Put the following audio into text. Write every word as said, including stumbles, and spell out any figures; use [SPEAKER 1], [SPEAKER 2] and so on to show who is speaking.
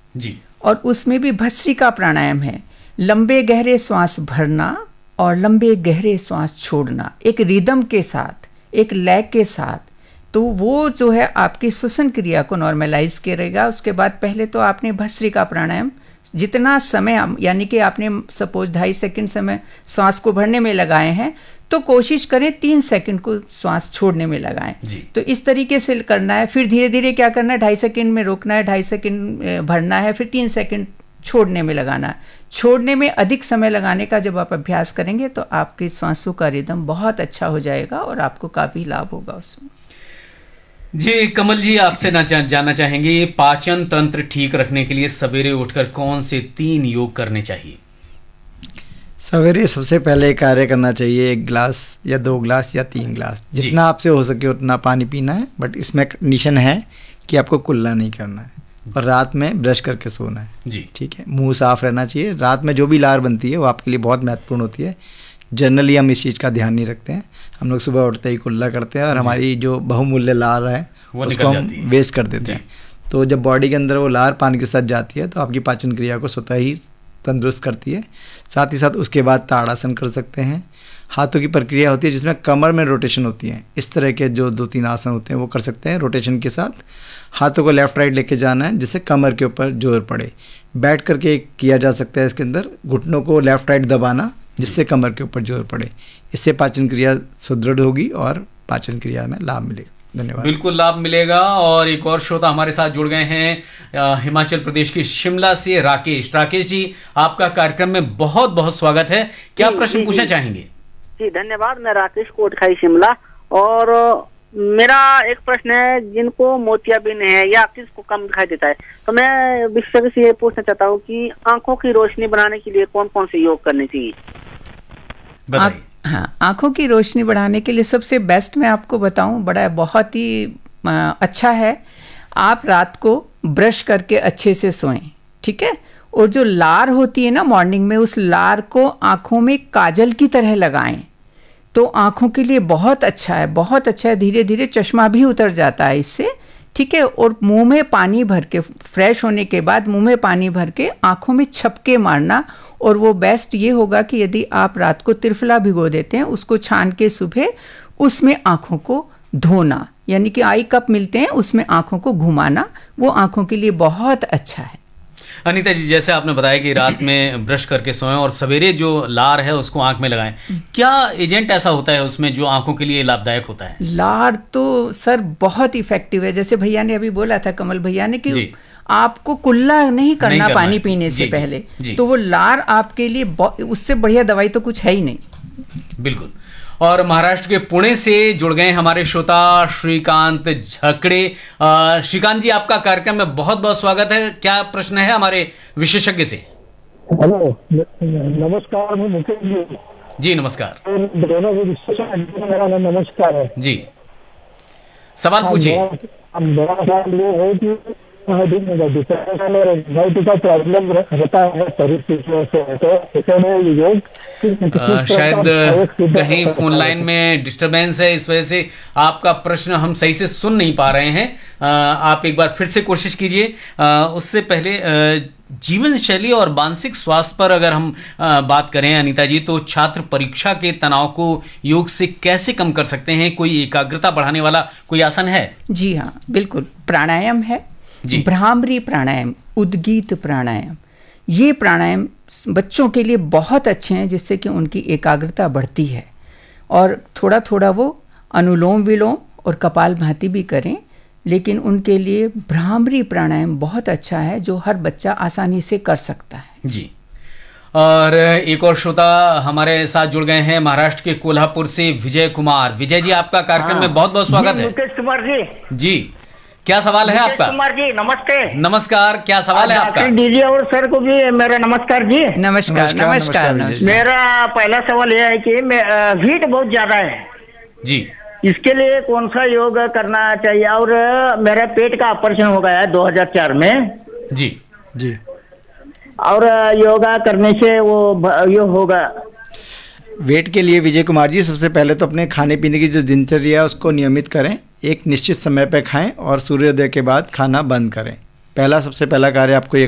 [SPEAKER 1] जी।
[SPEAKER 2] और उसमें भी भस्त्रिका प्राणायाम है, लंबे गहरे श्वास भरना और लंबे गहरे श्वास छोड़ना, एक रिदम के साथ, एक लय के साथ। तो वो जो है आपकी श्वसन क्रिया को नॉर्मलाइज करेगा। उसके बाद पहले तो आपने भस्त्रिका प्राणायाम जितना समय, यानी कि आपने सपोज ढाई सेकंड समय श्वास को भरने में लगाए हैं, तो कोशिश करें तीन सेकंड को श्वास छोड़ने में लगाएं। तो इस तरीके से करना है। फिर धीरे धीरे क्या करना है, ढाई सेकंड में रोकना है, ढाई सेकंड भरना है, फिर तीन सेकंड छोड़ने में लगाना है। छोड़ने में अधिक समय लगाने का जब आप अभ्यास करेंगे तो आपके श्वासों का रिदम बहुत अच्छा हो जाएगा और आपको काफ़ी लाभ होगा उसमें।
[SPEAKER 1] जी कमल जी, आपसे ना जानना चाहेंगे, पाचन तंत्र ठीक रखने के लिए सवेरे उठकर कौन से तीन योग करने चाहिए?
[SPEAKER 3] सवेरे सबसे पहले कार्य करना चाहिए, एक गिलास या दो गिलास या तीन गिलास, जितना आपसे हो सके उतना पानी पीना है। बट इसमें कंडीशन है कि आपको कुल्ला नहीं करना है और रात में ब्रश करके सोना है।
[SPEAKER 1] जी
[SPEAKER 3] ठीक है, मुंह साफ रहना चाहिए। रात में जो भी लार बनती है वो आपके लिए बहुत महत्वपूर्ण होती है। जनरली हम इस चीज़ का ध्यान नहीं रखते हैं। हम लोग सुबह उठते ही कुल्ला करते हैं और हमारी जो बहुमूल्य लार है वो उसको हम वेस्ट कर देते हैं। तो जब बॉडी के अंदर वो लार पानी के साथ जाती है तो आपकी पाचन क्रिया को स्वतः ही तंदुरुस्त करती है। साथ ही साथ उसके बाद ताड़ासन कर सकते हैं। हाथों की प्रक्रिया होती है जिसमें कमर में रोटेशन होती है। इस तरह के जो दो तीन आसन होते हैं वो कर सकते हैं। रोटेशन के साथ हाथों को लेफ्ट राइट लेके जाना है जिससे कमर के ऊपर जोर पड़े। बैठ करके किया जा सकता है इसके अंदर, घुटनों को लेफ्ट राइट दबाना जिससे कमर के ऊपर जोर पड़े। इससे पाचन क्रिया सुदृढ़ होगी और पाचन क्रिया में लाभ मिलेगा। धन्यवाद।
[SPEAKER 1] बिल्कुल लाभ मिलेगा। और एक और श्रोता हमारे साथ जुड़ गए हैं हिमाचल प्रदेश के शिमला से, राकेश। राकेश जी, आपका कार्यक्रम में बहुत बहुत स्वागत है। क्या प्रश्न पूछना चाहेंगे?
[SPEAKER 4] जी धन्यवाद। मैं राकेश कोटखाई शिमला, और मेरा एक प्रश्न है, जिनको मोतियाबिंद है या किसको कम दिखाई देता है, तो मैं विशेषज्ञ से ये पूछना चाहता हूँ कि आंखों की रोशनी बढ़ाने के लिए कौन कौन से योग करने चाहिए?
[SPEAKER 1] बताइए।
[SPEAKER 2] हाँ, आंखों की रोशनी बढ़ाने के लिए सबसे बेस्ट मैं आपको बताऊं, बड़ा बहुत ही अच्छा है, आप रात को ब्रश करके अच्छे से सोएं। ठीक है, और जो लार होती है ना मॉर्निंग में, उस लार को आंखों में काजल की तरह लगाएं तो आंखों के लिए बहुत अच्छा है, बहुत अच्छा है। धीरे धीरे चश्मा भी उतर जाता है इससे। ठीक है, और मुंह में पानी भर के, फ्रेश होने के बाद मुंह में पानी भर के आंखों में छपके मारना। और वो बेस्ट ये होगा कि यदि आप रात को त्रिफला भिगो देते हैं, उसको छान के सुबह उसमें आंखों को धोना, यानी कि आई कप मिलते हैं उसमें आंखों को घुमाना, वो आंखों के लिए बहुत अच्छा है।
[SPEAKER 1] अनीता जी, जैसे आपने बताया कि रात में ब्रश करके सोएं और सवेरे जो लार है उसको आंख में लगाएं, क्या एजेंट ऐसा होता है उसमें जो आंखों के लिए लाभदायक होता है?
[SPEAKER 2] लार तो सर बहुत इफेक्टिव है। जैसे भैया ने अभी बोला था, कमल भैया ने, कि आपको कुल्ला नहीं करना, नहीं करना पानी पीने से जी, पहले जी, तो वो लार आपके लिए, उससे बढ़िया दवाई तो कुछ है ही नहीं।
[SPEAKER 1] बिल्कुल। और महाराष्ट्र के पुणे से जुड़ गए हमारे श्रोता श्रीकांत झकड़े। श्रीकांत जी, आपका कार्यक्रम में बहुत बहुत स्वागत है। क्या प्रश्न है हमारे विशेषज्ञ से?
[SPEAKER 5] हेलो, नमस्कार। मैं मुकेश जी।
[SPEAKER 1] जी नमस्कार।
[SPEAKER 5] मेरा नमस्कार है जी।
[SPEAKER 1] सवाल पूछिए।
[SPEAKER 5] बड़ा सवाल ये है कि डिप्रेशन और एंजाइटी का प्रॉब्लम रहता है परिस्थितियों से, तो इसमें योग
[SPEAKER 1] शायद कहीं फोन लाइन में डिस्टरबेंस है, इस वजह से आपका प्रश्न हम सही से सुन नहीं पा रहे हैं। आ, आप एक बार फिर से कोशिश कीजिए। उससे पहले जीवन शैली और मानसिक स्वास्थ्य पर अगर हम आ, बात करें अनीता जी, तो छात्र परीक्षा के तनाव को योग से कैसे कम कर सकते हैं? कोई एकाग्रता बढ़ाने वाला कोई आसन है?
[SPEAKER 2] जी हाँ, बिल्कुल। प्राणायाम है, भ्रामरी प्राणायाम, उद्गीत प्राणायाम। ये प्राणायाम बच्चों के लिए बहुत अच्छे हैं, जिससे कि उनकी एकाग्रता बढ़ती है। और थोड़ा थोड़ा वो अनुलोम विलोम और कपालभाति भी करें, लेकिन उनके लिए भ्रामरी प्राणायाम बहुत अच्छा है, जो हर बच्चा आसानी से कर सकता है
[SPEAKER 1] जी। और एक और श्रोता हमारे साथ जुड़ गए हैं महाराष्ट्र के कोल्हापुर से, विजय कुमार। विजय जी, आपका कार्यक्रम हाँ। में बहुत बहुत स्वागत है।
[SPEAKER 4] मुकेश कुमार जी।
[SPEAKER 1] जी, क्या सवाल है आपका?
[SPEAKER 4] कुमार जी नमस्ते।
[SPEAKER 1] नमस्कार, क्या सवाल है आपका?
[SPEAKER 4] दीजिए, और सर को भी मेरा नमस्कार जी।
[SPEAKER 2] नमस्कार नमस्कार, नमस्कार।
[SPEAKER 4] मेरा पहला सवाल यह है कि हीट बहुत ज्यादा है
[SPEAKER 1] जी,
[SPEAKER 4] इसके लिए कौन सा योग करना चाहिए? और मेरा पेट का ऑपरेशन हो गया है दो हज़ार चार में
[SPEAKER 1] जी
[SPEAKER 3] जी,
[SPEAKER 4] और योगा करने से वो यो होगा।
[SPEAKER 3] वेट के लिए विजय कुमार जी, सबसे पहले तो अपने खाने पीने की जो दिनचर्या है उसको नियमित करें, एक निश्चित समय पर खाएं और सूर्योदय के बाद खाना बंद करें। पहला सबसे पहला कार्य आपको ये